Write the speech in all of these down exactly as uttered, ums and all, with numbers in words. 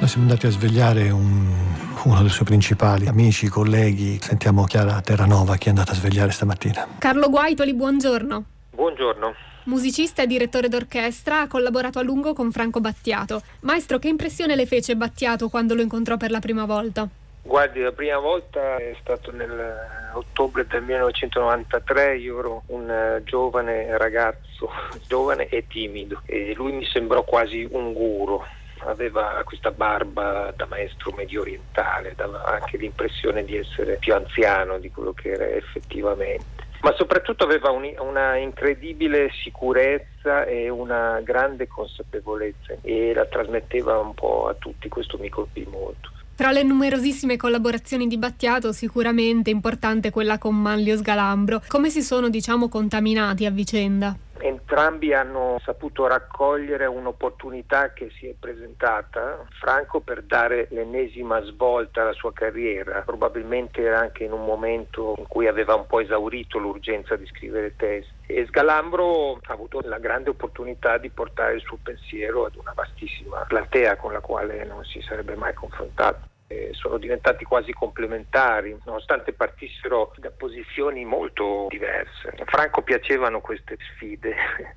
siamo andati a svegliare un, uno dei suoi principali amici, colleghi. Sentiamo Chiara Terranova, chi è andata a svegliare stamattina. Carlo Guaitoli, buongiorno. Buongiorno. Musicista e direttore d'orchestra, ha collaborato a lungo con Franco Battiato. Maestro, che impressione le fece Battiato quando lo incontrò per la prima volta? Guardi, la prima volta è stato nell'ottobre del millenovecentonovantatré. Io ero un uh, giovane ragazzo, giovane e timido, e lui mi sembrò quasi un guru. Aveva questa barba da maestro medio orientale, dava anche l'impressione di essere più anziano di quello che era effettivamente. Ma soprattutto aveva un, una incredibile sicurezza e una grande consapevolezza, e la trasmetteva un po' a tutti. Questo mi colpì molto. Tra le numerosissime collaborazioni di Battiato, sicuramente importante quella con Manlio Sgalambro. Come si sono, diciamo, contaminati a vicenda? Entrambi hanno saputo raccogliere un'opportunità che si è presentata. Franco per dare l'ennesima svolta alla sua carriera, probabilmente era anche in un momento in cui aveva un po' esaurito l'urgenza di scrivere testi, e Sgalambro ha avuto la grande opportunità di portare il suo pensiero ad una vastissima platea con la quale non si sarebbe mai confrontato. E sono diventati quasi complementari, nonostante partissero da posizioni molto diverse. A Franco piacevano queste sfide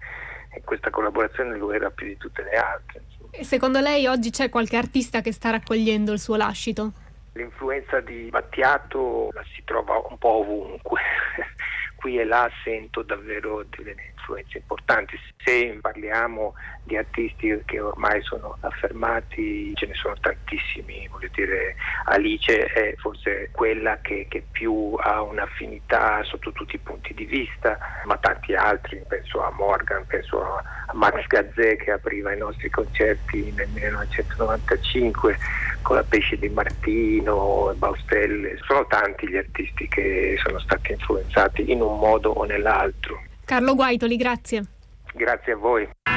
e questa collaborazione lo era più di tutte le altre. E secondo lei oggi c'è qualche artista che sta raccogliendo il suo lascito? L'influenza di Battiato la si trova un po' ovunque. Qui e là sento davvero delle influenze importanti. Se parliamo di artisti che ormai sono affermati, ce ne sono tantissimi. Voglio dire, Alice è forse quella che, che più ha un'affinità sotto tutti i punti di vista, ma tanti altri, penso a Morgan, penso a Max Gazzè che apriva i nostri concerti nel millenovecentonovantacinque con la Pesce di Martino, Baustelle. Sono tanti gli artisti che sono stati influenzati in un modo o nell'altro. Carlo Guaitoli, grazie. Grazie a voi.